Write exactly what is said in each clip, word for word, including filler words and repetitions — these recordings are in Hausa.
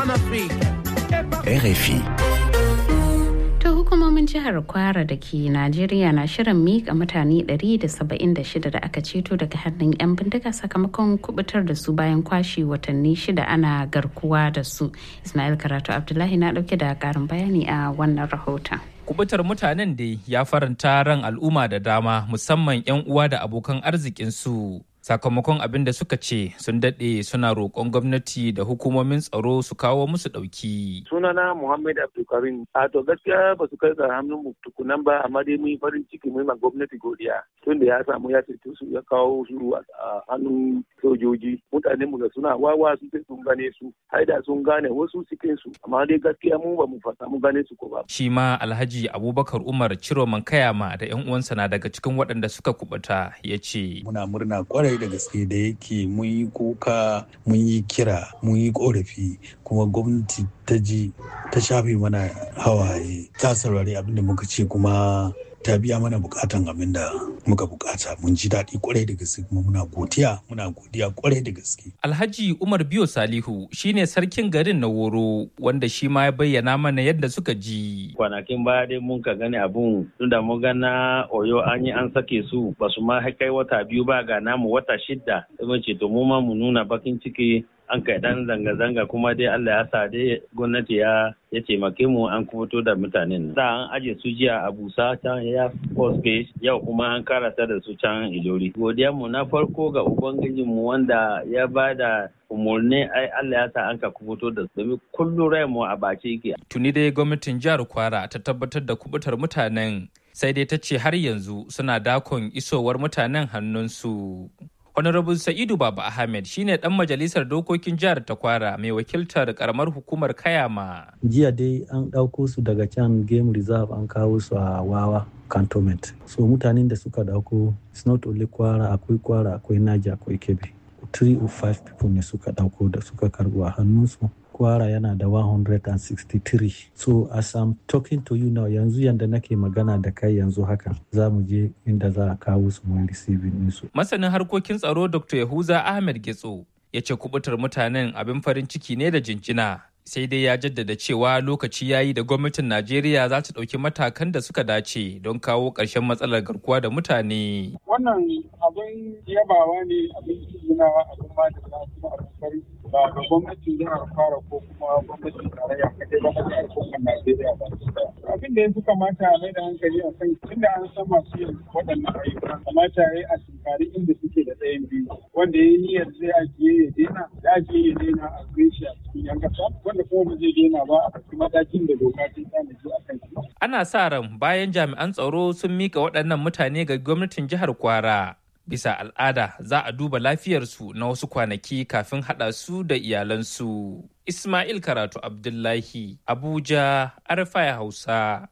en Afrique. R F I. Hukumomin jihar Kwara da ke Najeriya na shirin mika mutane ɗari da saba'in da shida da aka ceto daga hannun 'yan bindiga sakamakon kubutar da su bayan kwashe watanni shida ana garkuwa da su. Ismail Karatu Abdullahi na dauke da karin bayani a wannan rahoton. Kubutar mutanen dai ya faranta ran al'umma da dama, musamman 'yan uwa da abokan arzikinsu. Sakamakon abin da suka ce sun daɗe suna roƙon gwamnati da hukumomin tsaro su kawo musu ɗauki. Sunana Muhammad Abdulkarim. A to gaskiya ba su kai ga hannun mu tukunan ba, amma dai mun farin ciki mun ma gwamnati godiya. Tun da ya samu ya ceto su ya kawo su a hannun sojoji. Mutanen mu da suna wawa su sai sun gane su. Haida sun gane wasu cikin su, amma dai gaskiya mu ba mu fata mu gane su ko ba. Shi ma Alhaji Abubakar Umar Ciroman Kayama da 'yan uwansa na daga cikin waɗanda suka kubuta, ya ce. Muna murna kwarai da gaske da yake mun yi kuka, mun yi kira, mun yi korafi, kuma gwamnati ta ji ta shafe mana hawaye, ta saurari abin da muka ce kuma ta biya mana bukatan abin da muka bukata. Mun ji daɗi kwarai da gaske kuma muna godiya muna godiya kwarai da gaske. Alhaji Umar Biyo Salihu shine sarkin garin na Woro, wanda shi ma ya bayyana mana yadda suka ji. Kwanakin baya dai mun ka gani abun tunda mun ga na Oyo an yi an sake su ba su ma kai wata biyu ba, ga namu wata shidda. Mun ce to mu ma mu nuna bakin ciki, an kai dan zanga-zanga kuma dai Allah ya sa dai gwamnati ya ya taimake mu an kubuto da mutanen. Da an aje su jiya a Busa can ya Force Gate, yau kuma an karata da su can Ilori. Godiya mu na farko ga ubangijin mu wanda ya bada umurni, ai Allah ya sa an ka kubuto da su, domin kullum rai mu a bace yake. Tuni dai gwamnatin jihar Kwara ta tabbatar da kubutar mutanen, sai dai ta ce har yanzu suna dakon isowar mutanen hannunsu. Honorable Sa'idu Baba Ahmed shine dan majalisar dokokin jihar ta Kwara mai wakiltar karamar hukumar Kayama. Jiya dai an ɗauko su daga can game reserve an kawo su a Wawa cantonment. So mutanen da suka dauko, it's not only Kwara, akwai Kwara, akwai Naija, akwai Kebbi. three or five people ne suka dauko da suka karbo a hannunsu. Kwara yana da one hundred sixty-three. So as I'm talking to you now, yanzu yanda nake magana da kai yanzu haka, za mu je inda za a kawo su mun receiving nisu. Masanin harkokin tsaro Doctor Yahuza Ahmed Getso ya ce kubutar mutanen abin farin ciki ne da jinjina. Sai dai ya jaddada cewa lokaci ya yi da gwamnatin Najeriya za ta ɗauki matakan da suka dace don kawo ƙarshen matsalar garkuwa da mutane. Wannan abin yabawa ne, abin tunawa, abin ma da za su abin farin ba ga gwamnatin jihar Kwara ko kuma gwamnatin tarayya kadai ba a al'ummar Najeriya ba. Abin da ya fi kamata a mai da hankali a kan tunda an san masu yin waɗannan ayyuka, kamata ya yi a tunkari inda suke da ɗayan biyu. Wanda ya yi niyyar zai ajiye ya daina, ya ajiye ya daina a shi a cikin yan ƙasa, wanda kuma ba zai daina ba a ɗauki matakin da doka ta tanaji a kan shi. Ana sa ran bayan jami'an tsaro sun mika waɗannan mutane ga gwamnatin jihar Kwara. Bisa al'ada za a duba lafiyarsu na wasu kwanaki kafin haɗa su da iyalansu. Ismail Karatu Abdullahi, Abuja, R F I Hausa.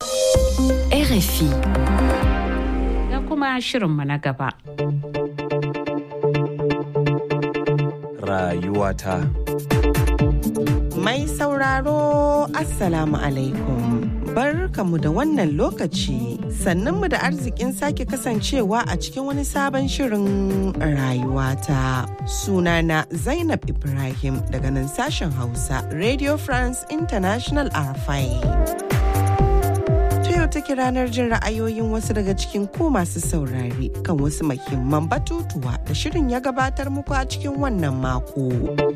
R F I. Da kuma shirinmu na gaba. Rayuwata. Mai sauraro, Assalamu alaikum. Barkamu da wannan lokaci, sannanmu da arzikin sake kasancewa a cikin wani sabon shirin rayuwata. Sunana Zainab Ibrahim daga nan sashen Hausa, Radio France International R F I. Yau take ranar jin ra'ayoyin wasu daga cikin ku masu saurare kan wasu muhimman batutuwa da shirin ya gabatar muku a cikin wannan mako.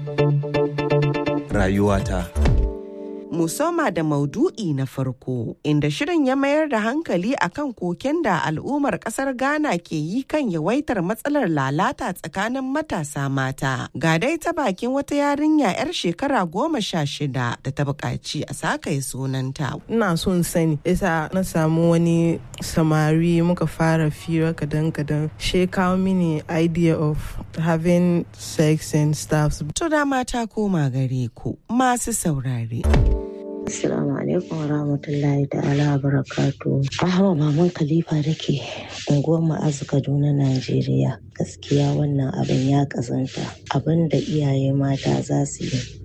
Rayuwata. Musoma da maudu'i na farko, inda shirin ya mayar da hankali akan koken da al'ummar kasar Ghana ke yi kan yawaitar matsalar lalata tsakanin matasa mata. Ga dai ta bakin wata yarinya 'yar shekara goma sha shida da ta buƙaci a sakaye sunanta. Ina son sani, isa na samu wani samari muka fara fira kadan-kadan. She kawo mini idea of having sex and stuff. To da mata koma gare ku masu saurare. Assalamu alaikum wa rahmatullahi ta'ala wa barakatu. Ahma Maman Khalifa da ke unguwar Ma'azu Kaduna, Najeriya. Gaskiya wannan abin ya kazanta. Abin da iyaye mata za su yi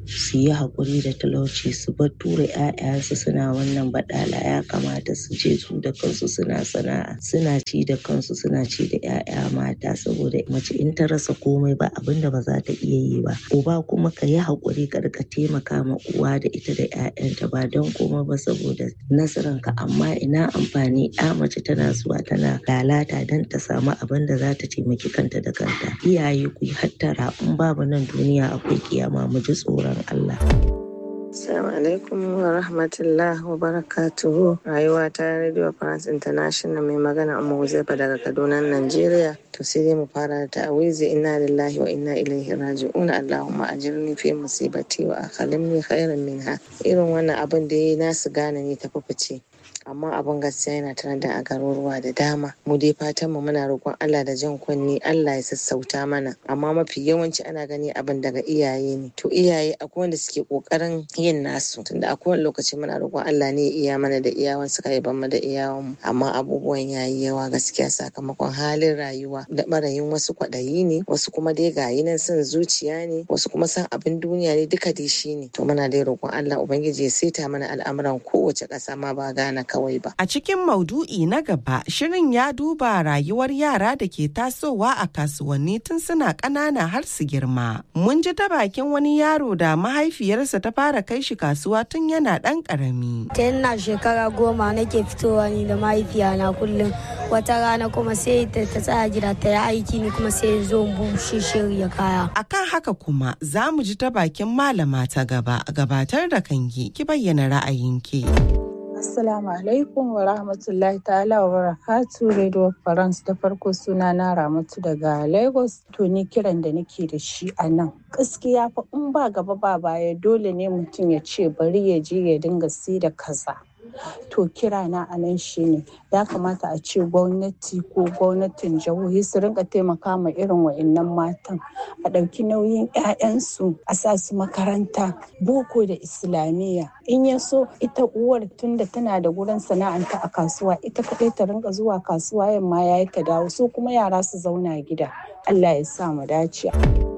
su yi haƙuri da talauci, su bar tura 'ya'yansu suna wannan baɗala. Ya kamata su je su da kansu suna sana'a, suna ci da kansu, suna ci da 'ya'ya mata, saboda mace in ta rasa komai ba abin da ba za ta iya yi ba. Uba kuma ka yi haƙuri ka rika taimaka ma uwa da ita da 'ya'yanta ba don komai ba saboda nasaranka, amma ina amfani ya mace tana zuwa tana lalata don ta samu abin da za ta taimaki kanta da kanta. Iyaye ku yi hattara, in babu nan duniya akwai kiyama, mu ji tsoron Allah. Assalamu alaikum wa rahmatullahi wa barakatuhu. Rayuwa ta Radio France International, mai magana Ummu Huzaifa daga Kaduna, Najeriya. To sai dai mu fara da ta'awizi, inna lillahi wa inna ilaihi raji'un. Allahumma ajirni fi musibati wa akhlifni khairan minha. Irin wannan abin da yayi nasu gane ne ta fice. Amma abin gaskiya yana tare da a garuruwa da dama. Mu dai fatan mu muna roƙon Allah da jan kunni, Allah ya sassauta mana. Amma mafi yawanci ana gani abin daga iyaye ne. To iyaye akwai wanda suke ƙoƙarin yin nasu. Tunda akwai wani lokaci muna roƙon Allah ne ya iya mana da iyawan suka yi mu da iyawan mu. Amma abubuwan yayi yawa gaskiya sakamakon halin rayuwa da barayin wasu kwaɗayi ne, wasu kuma dai gayi nan son zuciya ne, wasu kuma san abin duniya ne, duka dai shi ne. To muna dai roƙon Allah Ubangiji ya saita mana al'amuran kowace ƙasa ma ba Ghana kawai ba. A cikin maudu'i na gaba, shirin ya duba rayuwar yara da ke tasowa a kasuwanni tun suna ƙanana har su girma. Mun ji ta bakin wani yaro da mahaifiyarsa ta fara kai shi kasuwa tun yana ɗan ƙarami. Ta ina shekara goma nake fitowa ni da mahaifiyana kullum. Wata rana kuma sai ta tsaya gida ta yi aiki ni kuma sai zo bushe shirya kaya. Akan haka kuma za mu ji ta bakin malama ta gaba, gabatar da kanki, ki bayyana ra'ayinki. Assalamu alaikum wa rahmatullahi ta'ala wa barakatu. Radio France, da farko suna na Ramatu daga Lagos. To ni kiran da nake da shi a nan, gaskiya fa in ba gaba ba baya dole ne mutum ya ce bari ya je ya dinga sai da kaza. To kira na a nan shine ya kamata a ce gwamnati ko gwamnatin jihohi su rinka taimaka ma irin wa'annan matan, a ɗauki nauyin 'ya'yansu, a sa su makaranta boko da islamiyya. In ya so ita uwar tunda tana da gurin sana'anta a kasuwa, ita kaɗai ta rinka zuwa kasuwa yamma yayi ta dawo, so kuma yara su zauna gida. Allah ya sa mu dace.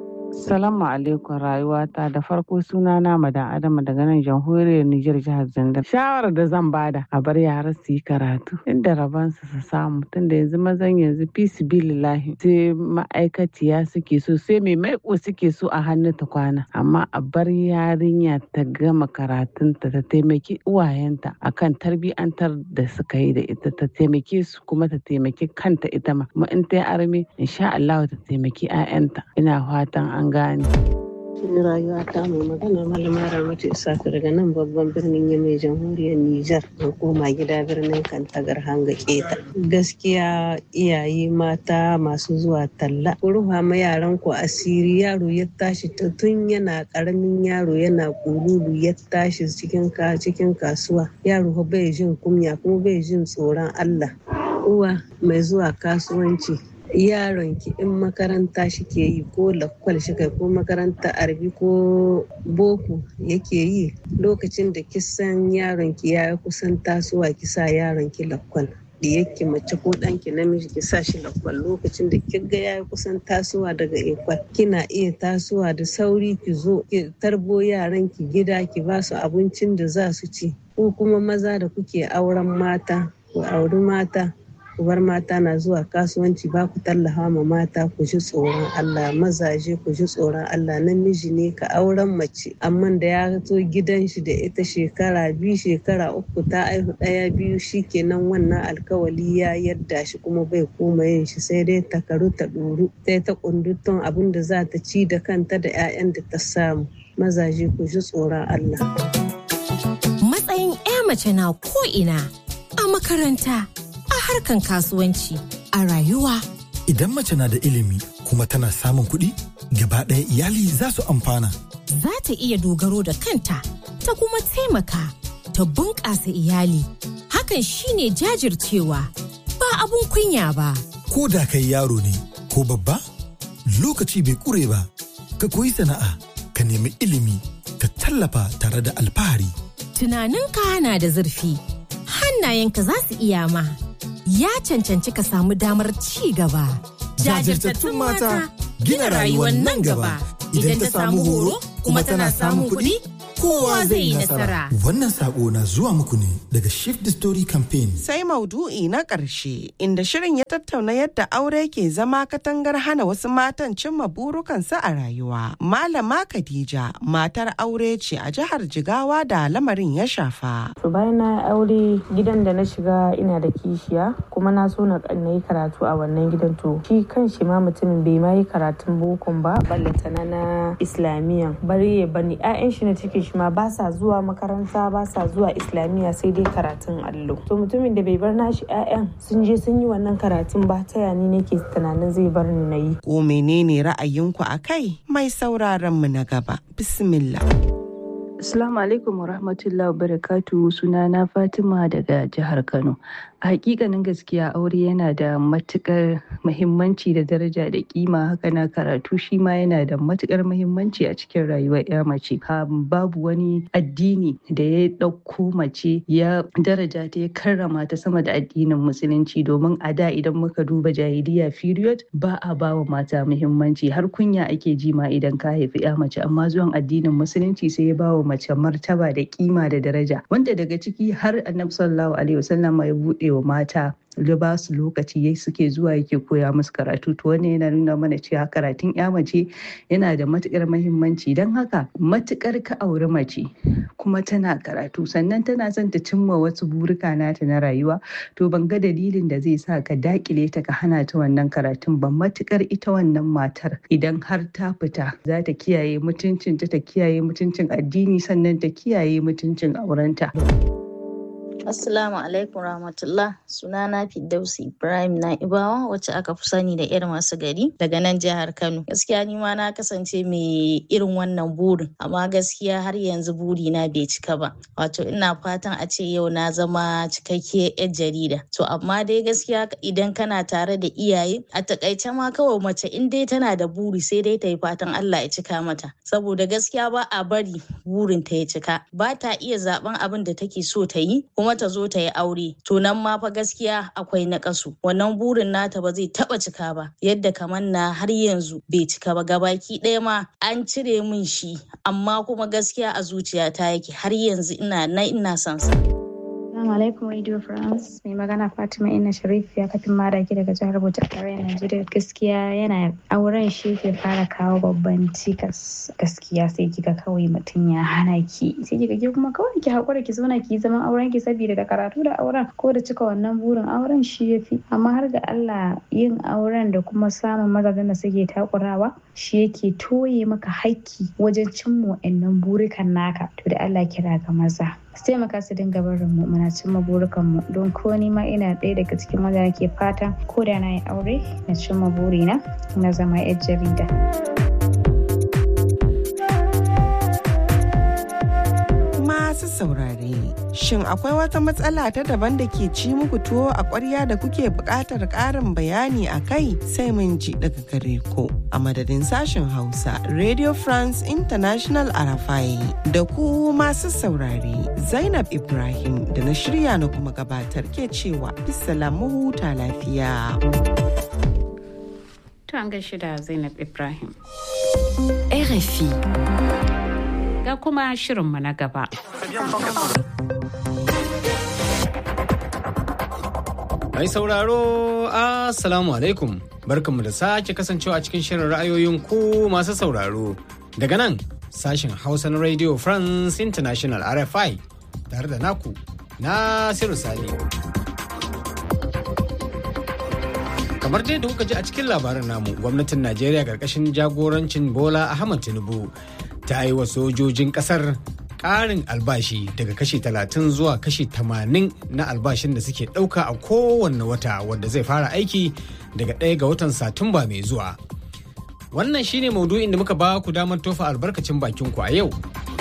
Salamu alaikum rayuwata, da farko suna na Madan Adama daga nan jamhuriyar Nijar, jihar Zandar. Shawarar da zan bada a bar yara su yi karatu inda rabansu su samu, tunda yanzu mazan yanzu fi sibilillahi sai ma'aikaciya suke so, sai mai maiko suke so a hannu ta kwana. Amma a bar yarinya ta gama karatunta, ta taimaki uwayenta akan tarbiyantar da suka yi da ita, ta taimake su kuma ta taimaki kanta ita ma. Kuma in ta yi arme insha Allah ta taimaki 'ya'yanta. Ina fatan an gane. Rayuwa ta mai magana malama Ramatu Isaka daga nan babban birnin Yamai, jamhuriyar Nijar, an koma gida birnin Kantagar hanga keta. Gaskiya iyaye mata masu zuwa talla, ku rufa ma yaran ku asiri. Yaro ya tashi tun yana karamin yaro yana kululu ya tashi cikin ka cikin kasuwa, yaro bai jin kunya kuma bai jin tsoron Allah. Uwa mai zuwa kasuwanci, yaron ki in makaranta shike yi ko lakwal shi kai ko makaranta arbi ko boko yake yi, lokacin da kisan yaron ki ya kusan tasowa ki sa yaron ki lakwal. Diyakki mace ko ɗanki namiji ki sa shi lakwal, lokacin da kiga ya kusan tasowa daga ekwal, kina iya tasowa da sauri ki zo ki tarbo yaran ki gida, ki ba su abincin da za su ci. Ko kuma maza da kuke auren mata, ku auri mata, ku bar mata na zuwa kasuwanci, ba ku tallafa ma mata. Ku ji tsoron Allah, mazaje ku ji tsoron Allah. Namiji ne ka auren mace, amma da ya zo gidan shi da ita shekara biyu shekara uku ta aihu ɗaya biyu, shikenan wannan alkawali ya yadda shi kuma bai koma yin shi, sai dai ta karu ta ɗoru, sai ta kundutun abin da za ta ci da kanta da 'ya'yan da ta samu. Mazaje ku ji tsoron Allah. Matsayin 'ya mace na ko ina, a makaranta, harkan kasuwanci, a rayuwa. Idan mace na da ilimi kuma tana samun kuɗi, gaba ɗaya iyali za su amfana. Za ta iya dogaro da kanta, ta kuma taimaka, ta bunƙasa iyali. Hakan shine jajircewa, ba abun kunya ba. Ko da kai yaro ne ko babba, lokaci bai ƙure ba. Ka koyi sana'a, ka nemi ilimi, ka tallafa tare da alfahari. Tunaninka na da zurfi, hannayenka za su iya ma. Ya cancanci ka samu damar ci gaba. Jajirtattun mata gina rayuwar nan gaba. Idan ta samu horo kuma tana samun kuɗi, kowa zai yi nasara. Wannan sako na zuwa muku ne daga Shift the Story Campaign. Sai maudu'i na ƙarshe inda shirin ya tattauna yadda aure ke zama katangar hana wasu matan cimma burukansu a rayuwa. Malama Khadija matar aure ce a jihar Jigawa da lamarin ya shafa. To bayan na aure gidan da na shiga ina da kishiya kuma na so na yi karatu a wannan gidan, to shi kan shi ma mutumin bai ma yi karatun bokon ba ballantana na islamiyya bari ya bani ƴaƴan shi na cikin shi ma ba sa zuwa makaranta ba sa zuwa islamiyya sai dai karatun allo. To mutumin da bai bar nashi ƴaƴan sun je sun yi wannan karatun ba ta yani nake tunanin zai bar ni na yi. Ko menene ra'ayinku a kai? Mai sauraron mu na gaba. Bismillah. Assalamu alaikum wa rahmatullahi wa barakatuhu. Sunana Fatima daga jihar Kano. A hakikanin gaskiya aure yana da matukar muhimmanci da daraja da kima, haka na karatu shi ma yana da matukar muhimmanci a cikin rayuwar ya mace. Babu wani addini da ya ɗauko mace ya daraja ta ya karrama ta sama da addinin musulunci, domin a da idan muka duba jahiliya period ba a bawa mata muhimmanci, har kunya ake ji ma idan ka haifi ya mace, amma zuwan addinin musulunci sai ya bawa mace martaba da kima da daraja, wanda daga ciki har annabi sallallahu alaihi wasallam ya bude wa mata da ba su lokaci yayi suke zuwa yake koya musu karatu. To wannan yana nuna mana cewa karatun ya mace yana da matukar muhimmanci. Don haka matukar ka auri mace kuma tana karatu sannan tana son ta cimma wasu burika nata na rayuwa, to ban ga dalilin da zai sa ka dakile ta ka hana ta wannan karatun ba. Matukar ita wannan matar idan har ta fita za ta kiyaye mutuncinta, ta kiyaye mutuncin addini, sannan ta kiyaye mutuncin aurenta. Assalamu alaikum rahmatullah. Sunana Firdausi Ibrahim Na'ibawa wacce aka fi sani da irin masu gari daga nan jihar Kano. Gaskiya ni ma na kasance mai irin wannan burin, amma gaskiya har yanzu buri na bai cika ba. Wato ina fatan a ce yau na zama cikakkiyar yar jarida. To amma dai gaskiya idan kana tare da iyaye, a takaice ma kawai mace in dai tana da buri sai dai ta yi fatan Allah ya cika mata. Saboda gaskiya ba a bari burin ta ya cika. Ba ta iya zaben abin da take so ta yi kuma ta zo ta yi aure, to nan ma fa gaskiya akwai naƙasu. Wannan burin nata ba zai taba cika ba, yadda kamar na har yanzu bai cika ba. Gabaki ɗaya ma an cire min shi, amma kuma gaskiya a zuciyata yake har yanzu ina na ina son sa. Assalamu alaikum Radio France. Mai magana Fatima Inna Sharif ya kafin madaki daga jihar Bauchi a tarayyar Najeriya. Gaskiya yana auren shi ke fara kawo babban cikas. Gaskiya sai kika kawai mutum ya hana ki. Sai kika ke kuma kawai ki hakura ki zauna ki zaman auren ki, saboda da karatu da auren ko da cika wannan burin auren shi yafi. Amma har ga Allah yin auren da kuma samun mazajen da suke takurawa shi yake toye maka haƙƙi wajen cimma wa'annan burikan naka. To da Allah kira ga maza su taimaka su dinga barin mu muna cimma burukan mu, don ko ni ma ina ɗaya daga cikin wanda nake fatan ko da na yi aure na cimma burina na zama yar jarida. Masu saurare, shin akwai wata matsala ta daban da ke ci muku tuwo a ƙwarya da kuke buƙatar ƙarin bayani a kai? Sai mun ji daga gare ku. A madadin sashen Hausa, Radio France International Arafai da ku masu saurare, Zainab Ibrahim da na shirya na kuma gabatar ke cewa bisalamu huta lafiya. To an gaishe da Zainab Ibrahim. R F I. Ga kuma shirinmu na gaba. Mai sauraro, Assalamu alaikum. Barkanmu da sake kasancewa a cikin shirin ra'ayoyin ku masu sauraro. Daga nan, sashen Hausa na Radio France International R F I, tare da naku, Nasiru Sani. Kamar dai da kuka ji a cikin labarin namu, gwamnatin Najeriya ƙarƙashin jagorancin Bola Ahmed Tinubu ta yi wa sojojin ƙasar ƙarin albashi daga kashi talatin zuwa kashi tamanin na albashin da suke ɗauka a kowanne wata, wanda zai fara aiki daga ɗaya ga watan Satumba mai zuwa. Wannan shine maudu'in da muka ba ku damar tofa albarkacin bakinku a yau.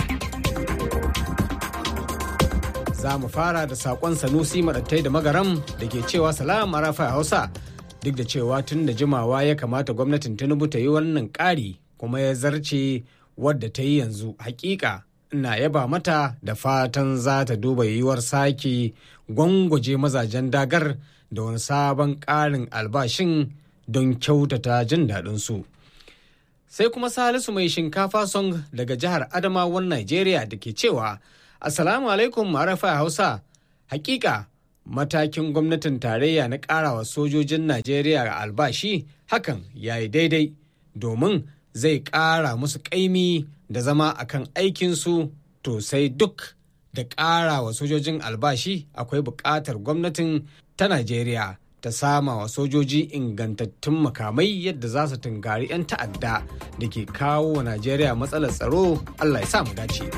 Za mu fara da saƙon Sanusi Maɗattai da Magaram da ke cewa salam Arafa Hausa. Duk da cewa tun da jimawa ya kamata gwamnatin Tinubu ta yi wannan ƙari kuma ya zarce wadda ta yi yanzu, hakika ina yaba mata da fatan za ta duba yiwuwar sake gwangwaje mazajen dagar da wani sabon ƙarin albashin don kyautata jin daɗinsu. sai kuma Salisu mai shinkafa song daga jihar Adamawan Najeriya da ke cewa Assalamu alaikum Arafa Hausa. Hakika matakin gwamnatin tarayya na ƙarawa sojojin Najeriya albashi hakan ya yi daidai domin zai ƙara musu ƙaimi da zama akan aikinsu to sai duk da ƙara wa sojojin albashi akwai buƙatar gwamnatin ta Najeriya ta sama wa sojoji ingantattun makamai yadda za su tunkari 'yan ta'adda da ke kawo wa Najeriya matsalar tsaro. Allah ya sa mu dace.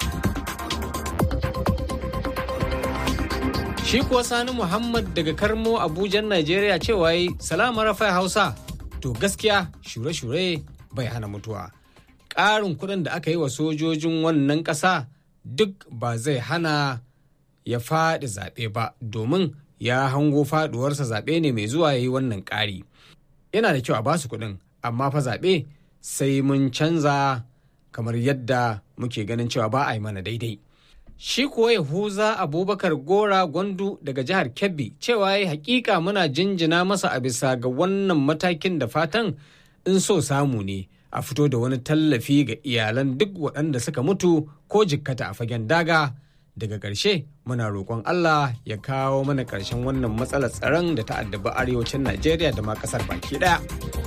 Shi kuwa Sani Muhammad daga Karmo Abujan Najeriya cewa yi salama Rafai Hausa to gaskiya shure-shure bai hana mutuwa. Ƙarin kuɗin da aka yi wa sojojin wannan ƙasa duk ba zai hana ya faɗi zaɓe ba domin ya hango faɗuwarsa zaɓe ne mai zuwa ya yi wannan ƙari. Yana da kyau a basu kuɗin amma fa zaɓe sai mun canza kamar yadda muke ganin cewa ba a yi mana daidai. Shi kuwa Yahuza Abubakar Gora Gwandu daga jihar Kebbi cewa ya hakika muna jinjina masa a bisa ga wannan matakin da fatan in so samu ne a fito da wani tallafi ga iyalan duk waɗanda suka mutu ko jikkata a fagen daga. Daga ƙarshe muna roƙon Allah ya kawo mana ƙarshen wannan matsalar tsaron da ta addabi arewacin Najeriya da ma ƙasar baki ɗaya.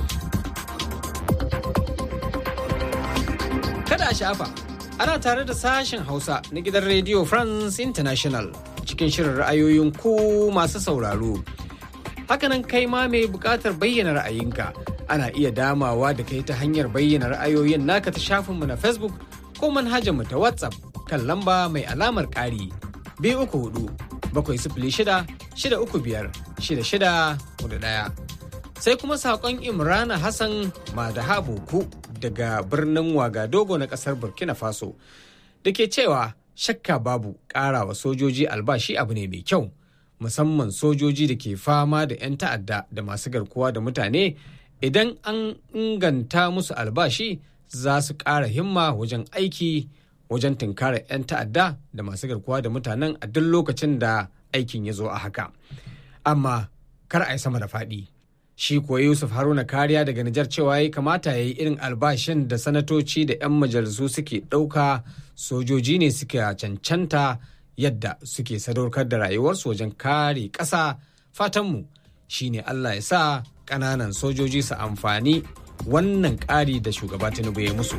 Kada a shafa. Ana tare da sashen Hausa na gidan Radio France International cikin shirin ra'ayoyin ku masu sauraro. Hakanan kai ma mai buƙatar bayyana ra'ayinka ana iya damawa da kai ta hanyar bayyana ra'ayoyin naka ta shafinmu na Facebook ko manhajarmu ta WhatsApp kan lamba mai alamar ƙari biyu uku hudu bakwai sifili shida shida uku biyar shida shida hudu ɗaya. Sai kuma saƙon Imrana Hassan Madaha Boku daga birnin Wagadogo na ƙasar Burkina Faso da ke cewa shakka babu ƙarawa sojoji albashi abu ne mai kyau musamman sojoji da ke fama da 'yan ta'adda da masu garkuwa da mutane. Idan an inganta musu albashi za su ƙara himma wajen aiki wajen tunkarar 'yan ta'adda da masu garkuwa da mutanen a duk lokacin da aikin ya zo a haka. Amma kar a yi sama da faɗi. Shi kuwa Yusuf Haruna Kariya daga Nijar cewa ya kamata ya yi irin albashin da sanatoci da 'yan majalisu suke ɗauka sojoji ne suke cancanta yadda suke sadaukar da rayuwarsu wajen kare ƙasa. Fatanmu shi ne Allah ya sa ƙananan sojoji su amfani wannan ƙari da shugaba Tinubu ya musu.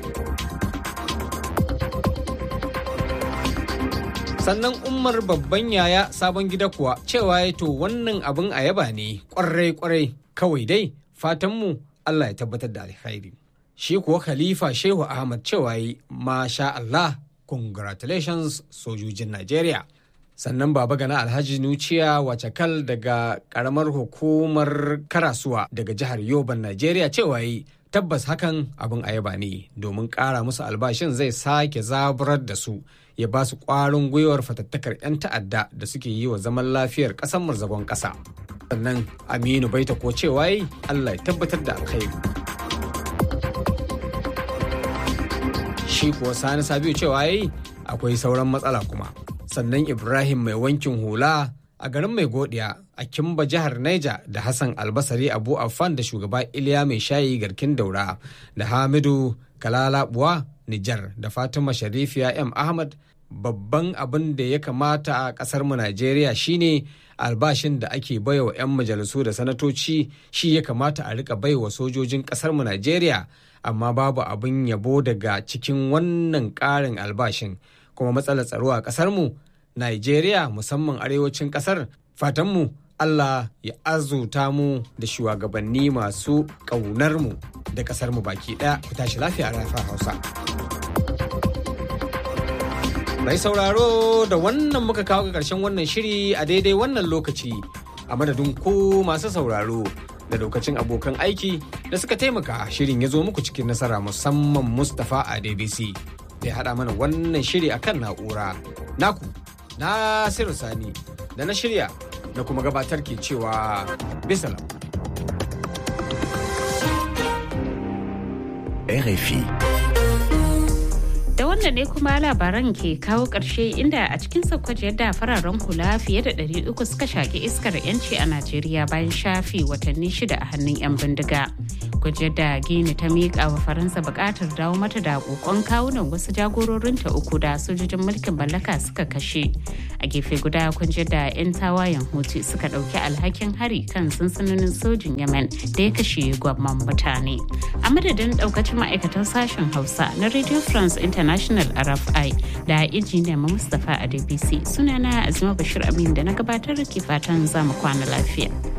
Sannan Umar babban yaya sabon gida kuwa cewa ya to wannan abin a yaba ne kwarai-kwarai kawai dai fatanmu Allah ya tabbatar da alkhairi. Shi kuwa Khalifa Shehu Ahmad cewa yi masha Allah congratulations sojojin Najeriya. Sannan Baba Gana Alhaji Nuciya Wacakal daga karamar hukumar Karasuwa daga jihar Yoban Najeriya cewa yi tabbas hakan abin a yaba ne domin ƙara musu albashin zai sake zaburar da su ya ba su ƙwarin gwiwar fatattakar 'yan ta'adda da suke yi wa zaman lafiyar ƙasar murzagon ƙasa. Sannan Aminu Baita ko cewa yi Allah ya tabbatar da alkhairi. Shi kuwa Sani Sabiu cewa yi akwai sauran matsala kuma. Sannan Ibrahim mai wankin hula a garin mai godiya a Kimba jihar Niger da Hassan Albasari Abu Affan da shugaba Iliya mai shayi garkin daura da Hamidu Kalalabuwa Nijar da Fatima Sharifiya M Ahmad. Babban abin da ya kamata a ƙasar mu Najeriya shine albashin da ake baiwa 'yan majalisu da sanatoci shi ya kamata a rika baiwa sojojin ƙasar mu Najeriya, amma babu abin yabo daga cikin wannan ƙarin albashin. Kuma matsalar tsaro a ƙasar mu Najeriya musamman arewacin ƙasar, fatanmu Allah ya azuta mu da shugabanni masu ƙaunar mu da ƙasar mu baki ɗaya. Ku tashi lafiya a Rafa Hausa. Mai sauraro da wannan muka kawo ga ƙarshen wannan shiri a daidai wannan lokaci a madadin ku masu sauraro da lokacin abokan aiki da suka taimaka shirin ya zo muku cikin nasara musamman Mustapha a D B C da ya haɗa mana wannan shiri akan na'ura. Naku Nasiru Sani da na shirya na kuma gabatar ke cewa bisalam. R F I. Da wannan ne kuma labaran ke kawo ƙarshe inda a cikin saukwaji yadda fararen hula fiye da ɗari uku suka shaƙi iskar 'yanci a Najeriya bayan shafe watanni shida a hannun 'yan bindiga. Gwaje da Gini ta miƙa wa Faransa buƙatar dawo mata da kokon kawunan wasu jagororinta uku da sojojin mulkin mallaka suka kashe. A gefe guda kun ji da 'yan tawayen Houthi suka ɗauki alhakin hari kan sansanonin sojin Yemen da ya kashe gwamman mutane. A madadin ɗaukacin ma'aikatan sashen Hausa na Radio France International R F I da injiniyan Mustapha Adebisi, sunana Azima Bashir Amin da na gabatar ke fatan zamu kwana lafiya.